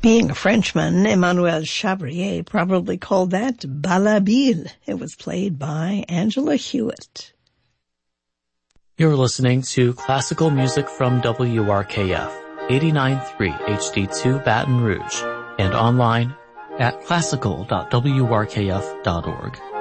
Being a Frenchman, Emmanuel Chabrier probably called that Balabille. It was played by Angela Hewitt. You're listening to classical music from WRKF, 89.3 HD2 Baton Rouge, and online at classical.wrkf.org.